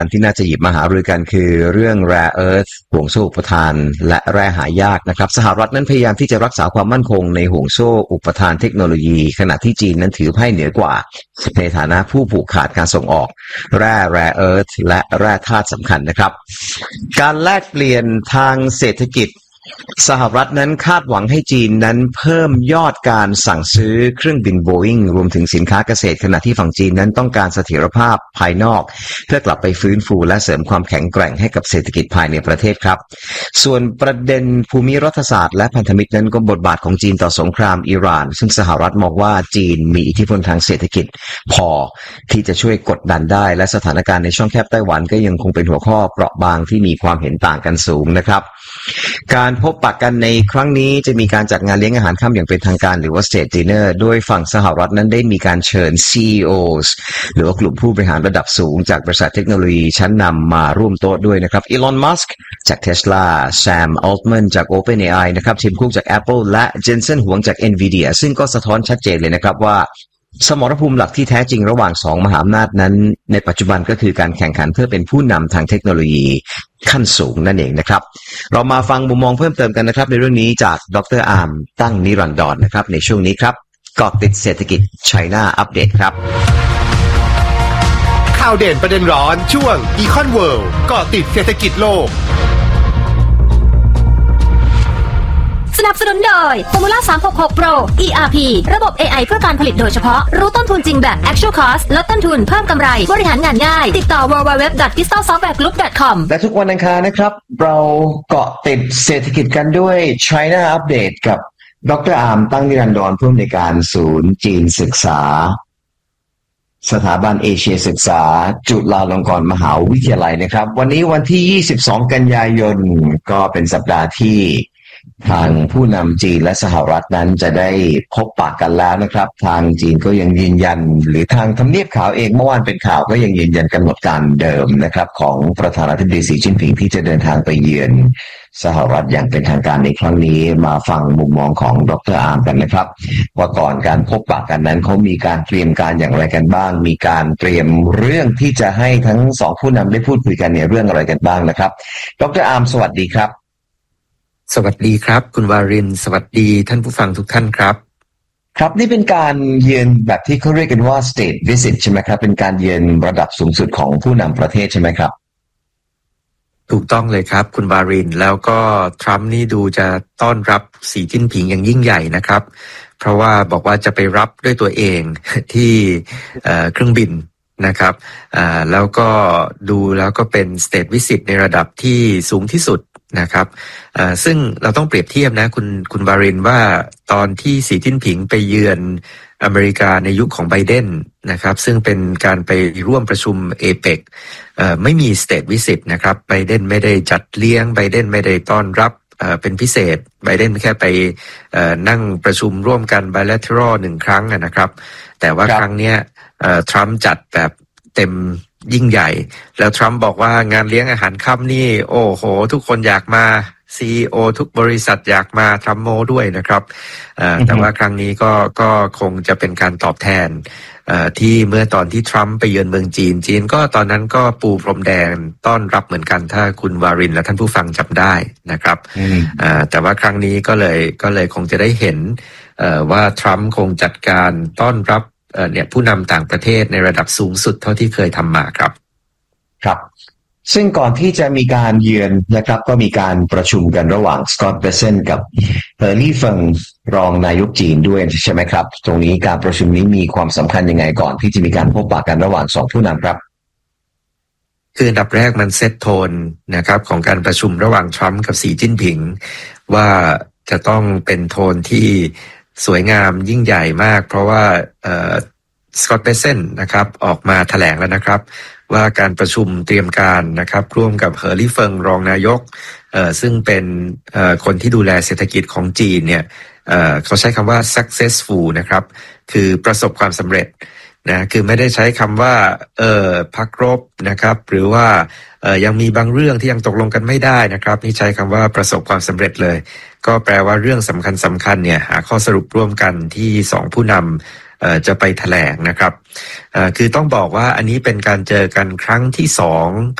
ที่น่าจะหยิบมาหารือกันคือเรื่อง Rare Earth ห่วงโซ่อุปทานและแร่หายากนะครับสหรัฐนั้นพยายามที่จะรักษาความมั่นคงในห่วงโซ่อุปทานเทคโนโลยีขณะที่จีนนั้นถือไพ่เหนือกว่าในฐานะผู้ผูกขาดการส่งออกแร่ Rare Earth และแร่ธาตุสำคัญนะครับการแลกเปลี่ยนทางเศรษฐกิจสหรัฐนั้นคาดหวังให้จีนนั้นเพิ่มยอดการสั่งซื้อเครื่องบิน Boeing รวมถึงสินค้าเกษตรขณะที่ฝั่งจีนนั้นต้องการเสถียรภาพภายนอกเพื่อกลับไปฟื้นฟูและเสริมความแข็งแกร่งให้กับเศรษฐกิจภายในประเทศครับส่วนประเด็นภูมิรัฐศาสตร์และพันธมิตรนั้นก็บทบาทของจีนต่อสงครามอิหร่านซึ่งสหรัฐมองว่าจีนมีอิทธิพลทางเศรษฐกิจพอที่จะช่วยกดดันได้และสถานการณ์ในช่องแคบไต้หวันก็ยังคงเป็นหัวข้อเปราะบางที่มีความเห็นต่างกันสูงนะครับการพบปะกันในครั้งนี้จะมีการจัดงานเลี้ยงอาหารค่ำอย่างเป็นทางการหรือว่า State Dinner โดยฝั่งสหรัฐนั้นได้มีการเชิญ CEOs หรือว่ากลุ่มผู้บริหารระดับสูงจากบริษัทเทคโนโลยีชั้นนำมาร่วมโต๊ะด้วยนะครับ Elon Musk จาก Tesla Sam Altman จาก OpenAI นะครับ Tim Cook จาก Apple และ Jensen Huang จาก Nvidia ซึ่งก็สะท้อนชัดเจนเลยนะครับว่าสมรภูมิหลักที่แท้จริงระหว่าง2มหาอำนาจนั้นในปัจจุบันก็คือการแข่งขันเพื่อเป็นผู้นำทางเทคโนโลยีขั้นสูงนั่นเองนะครับเรามาฟังมุมมองเพิ่มเติมกันนะครับในเรื่องนี้จากดร.อาร์มตั้งนิรันดรนะครับในช่วงนี้ครับเกาะติดเศรษฐกิจ China Update ครับข่าวเด่นประเด็นร้อนช่วง Econ World เกาะติดเศรษฐกิจโลกสนับสนุนโดย Formula 366 Pro ERP ระบบ AI เพื่อการผลิตโดยเฉพาะรู้ต้นทุนจริงแบบ Actual Cost ลดต้นทุนเพิ่มกำไรบริหารงานง่ายติดต่อ www.digitalsoftwaregroup.com และทุกวันอังคารนะครับเราเกาะติดเศรษฐกิจกันด้วย China Update กับดร.อาร์มตั้งนิรันดรผู้อำนวยการศูนย์จีนศึกษาสถาบันเอเชียศึกษาจุฬาลงกรณ์มหาวิทยาลัยนะครับวันนี้วันที่22กันยายนก็เป็นสัปดาห์ที่ทางผู้นำจีนและสหรัฐนั้นจะได้พบปะกันแล้วนะครับทางจีนก็ยังยืนยันหรือทางทำเนียบขาวเองเมื่อวานเป็นข่าวก็ยังยืนยันกำหนดการเดิมนะครับของประธานาธิบดีสีจิ้นผิงที่จะเดินทางไปเยือนสหรัฐอย่างเป็นทางการในครั้งนี้มาฟังมุมมองของดร.อาร์มกันนะครับว่าก่อนการพบปะกันนั้นเขามีการเตรียมการอย่างไรกันบ้างมีการเตรียมเรื่องที่จะให้ทั้งสองผู้นำได้พูดคุยกันในเรื่องอะไรกันบ้างนะครับดร.อาร์มสวัสดีครับสวัสดีครับคุณวารินสวัสดีท่านผู้ฟังทุกท่านครับครับนี่เป็นการเยือนแบบที่เขาเรียกกันว่า state visit ใช่ไหมครับเป็นการเยือนระดับสูงสุดของผู้นำประเทศใช่ไหมครับถูกต้องเลยครับคุณวารินแล้วก็ทรัมป์นี่ดูจะต้อนรับสีจิ้นผิงอย่างยิ่งใหญ่นะครับเพราะว่าบอกว่าจะไปรับด้วยตัวเองที่เครื่องบินนะครับแล้วก็ดูแล้วก็เป็น state visit ในระดับที่สูงที่สุดนะครับซึ่งเราต้องเปรียบเทียบนะคุณบารินว่าตอนที่สีจิ้นผิงไปเยือนอเมริกาในยุคของไบเดนนะครับซึ่งเป็นการไปร่วมประชุมเอเปกไม่มี state visit นะครับไบเดนไม่ได้จัดเลี้ยงไบเดนไม่ได้ต้อนรับเป็นพิเศษไบเดนแค่ไปนั่งประชุมร่วมกัน bilateral 1 ครั้งนะครับแต่ว่าครั้งนี้ทรัมป์จัดแบบเต็มยิ่งใหญ่แล้วทรัมป์บอกว่างานเลี้ยงอาหารค่ำนี่โอ้โหทุกคนอยากมา CEO ทุกบริษัทอยากมาทรัมป์โมด้วยนะครับแต่ว่าครั้งนี้ก็คงจะเป็นการตอบแทนที่เมื่อตอนที่ทรัมป์ไปเยือนเมืองจีนก็ตอนนั้นก็ปูพรมแดงต้อนรับเหมือนกันถ้าคุณวารินและท่านผู้ฟังจำได้นะครับแต่ว่าครั้งนี้ก็เลยคงจะได้เห็นว่าทรัมป์คงจัดการต้อนรับผู้นำต่างประเทศในระดับสูงสุดเท่าที่เคยทำมาครับครับซึ่งก่อนที่จะมีการเยือนนะครับก็มีการประชุมกันระหว่างสกอตต์เบเซนกับลี่เฟิงรองนายกจีนด้วยใช่ไหมครับตรงนี้การประชุมนี้มีความสำคัญยังไงก่อนที่จะมีการพบปะกันระหว่างสองผู้นำครับคืออันดับแรกมันเซตโทนนะครับของการประชุมระหว่างทรัมป์กับสีจิ้นผิงว่าจะต้องเป็นโทนที่สวยงามยิ่งใหญ่มากเพราะว่าสกอตต์เบเซนนะครับออกมาแถลงแล้วนะครับว่าการประชุมเตรียมการนะครับร่วมกับลี่เฟิงรองนายกซึ่งเป็นคนที่ดูแลเศรษฐกิจของจีนเนี่ยเขาใช้คำว่า successful นะครับคือประสบความสำเร็จนะคือไม่ได้ใช้คำว่าพักรบนะครับหรือว่ายังมีบางเรื่องที่ยังตกลงกันไม่ได้นะครับนี่ใช้คำว่าประสบความสำเร็จเลยก็แปลว่าเรื่องสำคัญเนี่ยหาข้อสรุปร่วมกันที่สองผู้นำจะไปแถลงนะครับคือต้องบอกว่าอันนี้เป็นการเจอกันครั้งที่สอง